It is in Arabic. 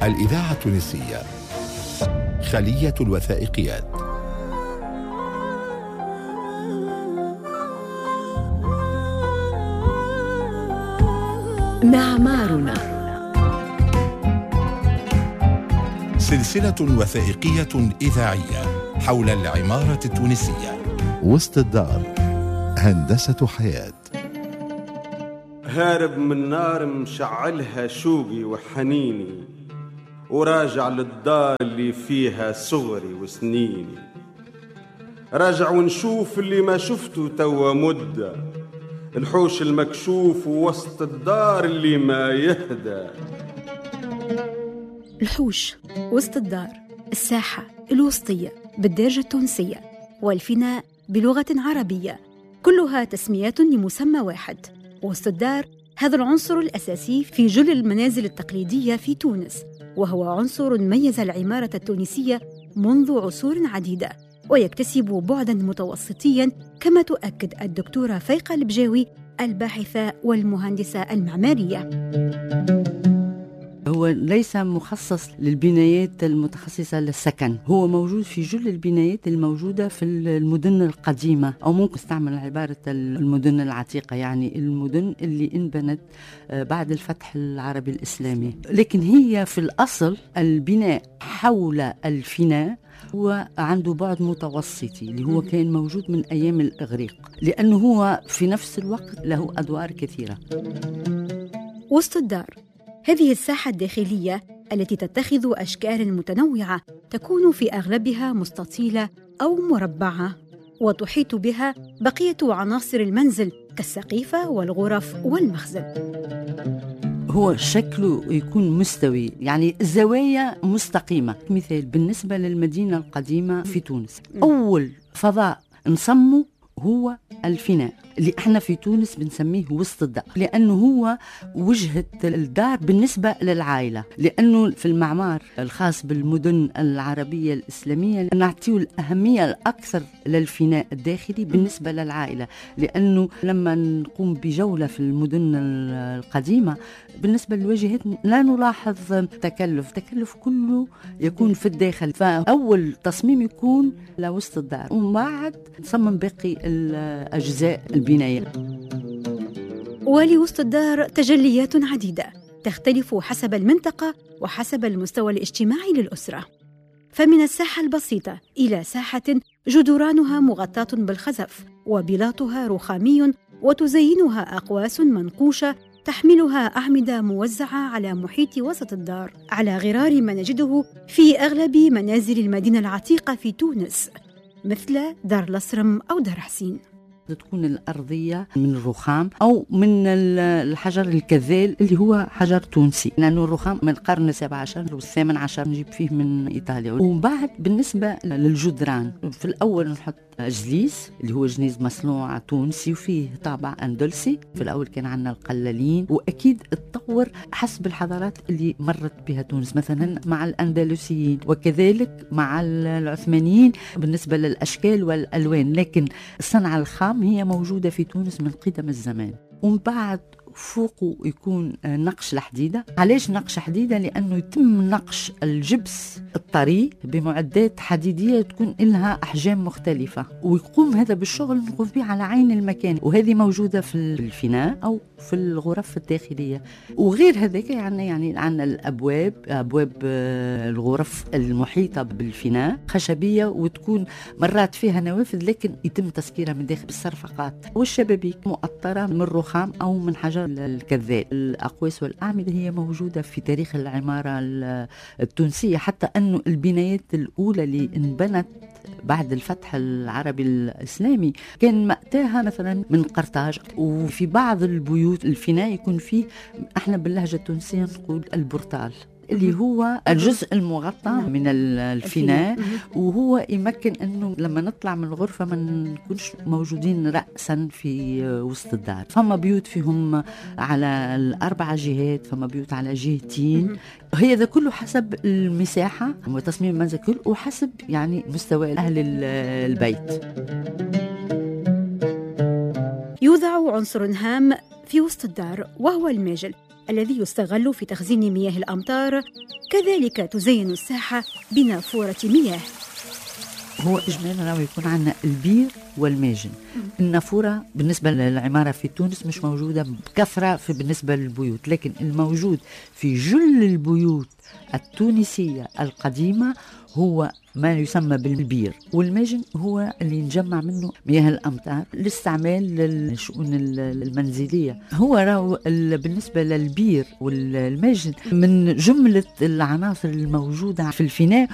الإذاعة التونسية خلية الوثائقيات. معمارنا، سلسلة وثائقية إذاعية حول العمارة التونسية. وسط الدار، هندسة حياة. هارب من نار مشعلها شوقي وحنيني، وراجع للدار اللي فيها صغري وسنيني. راجع ونشوف اللي ما شفته توا مدة، الحوش المكشوف ووسط الدار اللي ما يهدى. الحوش، وسط الدار، الساحة الوسطية بالدارجة التونسية، والفناء بلغة عربية، كلها تسميات لمسمى واحد. وسط الدار هذا العنصر الأساسي في جل المنازل التقليدية في تونس، وهو عنصر ميز العمارة التونسية منذ عصور عديدة، ويكتسب بعداً متوسطياً كما تؤكد الدكتورة فايقة البجاوي الباحثة والمهندسة المعمارية. هو ليس مخصص للبنايات المتخصصة للسكن، هو موجود في جل البنايات الموجودة في المدن القديمة، أو ممكن استعمل عبارة المدن العتيقة، يعني المدن اللي انبنت بعد الفتح العربي الإسلامي. لكن هي في الأصل البناء حول الفناء هو عنده بعد متوسطي اللي هو كان موجود من أيام الإغريق، لأنه هو في نفس الوقت له أدوار كثيرة. وسط الدار هذه الساحة الداخلية التي تتخذ أشكال متنوعة، تكون في أغلبها مستطيلة أو مربعة، وتحيط بها بقية عناصر المنزل كالسقيفة والغرف والمخزن. هو شكله يكون مستوي، يعني الزوايا مستقيمة. مثال بالنسبة للمدينة القديمة في تونس، أول فضاء نصمه هو الفناء اللي احنا في تونس بنسميه وسط الدار، لأنه هو وجهة الدار بالنسبة للعائلة. لأنه في المعمار الخاص بالمدن العربية الإسلامية نعطيه الأهمية الأكثر للفناء الداخلي بالنسبة للعائلة، لأنه لما نقوم بجولة في المدن القديمة بالنسبة للواجهات لا نلاحظ تكلف كله يكون في الداخل. فأول تصميم يكون لوسط الدار، ومن بعد نصمم باقي الأجزاء البناية. ولوسط الدار تجليات عديدة تختلف حسب المنطقة وحسب المستوى الاجتماعي للأسرة، فمن الساحة البسيطة إلى ساحة جدرانها مغطاة بالخزف وبلاطها رخامي وتزينها أقواس منقوشة تحملها أعمدة موزعة على محيط وسط الدار، على غرار ما نجده في أغلب منازل المدينة العتيقة في تونس، مثل دار الأسرم أو دار حسين. تكون الأرضية من الرخام أو من الحجر الكذال اللي هو حجر تونسي، لأنه الرخام من القرن 17 والثامن عشر نجيب فيه من إيطاليا. وبعد بالنسبة للجدران، في الأول نحط جليس اللي هو جنيز مصنوع تونسي وفيه طابع أندلسي. في الأول كان عندنا القلالين، وأكيد اتطور حسب الحضارات اللي مرت بها تونس، مثلا مع الأندلسيين وكذلك مع العثمانيين بالنسبة للأشكال والألوان. لكن الصنعة الخام هي موجودة في تونس من قدم الزمان. ومن بعد فوقه يكون نقش الحديدة. علاش نقش حديدة؟ لأنه يتم نقش الجبس الطري بمعدات حديدية تكون لها أحجام مختلفة، ويقوم هذا بالشغل نقوم به على عين المكان، وهذه موجودة في الفناء أو في الغرف الداخلية. وغير هذاك يعني عندنا أبواب الغرف المحيطة بالفناء خشبية، وتكون مرات فيها نوافذ لكن يتم تسكيرها من داخل بالصرفقات، والشبابيك مؤطرة من رخام أو من حجر الكذال. الأقواس والأعمدة هي موجودة في تاريخ العمارة التونسية، حتى أنه البنايات الأولى اللي انبنت بعد الفتح العربي الإسلامي كان مأتاها مثلا من قرطاج. وفي بعض البيوت الفناء يكون فيه، احنا باللهجة التونسية نقول البورتال، اللي هو الجزء المغطى من الفناء، وهو يمكن أنه لما نطلع من الغرفة ما نكونش موجودين رأسا في وسط الدار. فما بيوت فيهم على الأربع جهات، فما بيوت على جهتين. هذا كله حسب المساحة وتصميم المنزل كله، وحسب يعني مستوى أهل البيت. يوضع عنصر هام في وسط الدار وهو الماجل، الذي يستغل في تخزين مياه الأمطار. كذلك تزين الساحة بنافورة مياه. هو إجمالا راهو يكون عندنا البير والماجن. النافورة بالنسبة للعمارة في تونس مش موجودة بكثرة بالنسبة للبيوت، لكن الموجود في جل البيوت التونسية القديمة هو ما يسمى بالبير، والماجن هو اللي نجمع منه مياه الأمطار للاستعمال للشؤون المنزلية. هو راهو بالنسبة للبير والماجن من جملة العناصر الموجودة في الفناء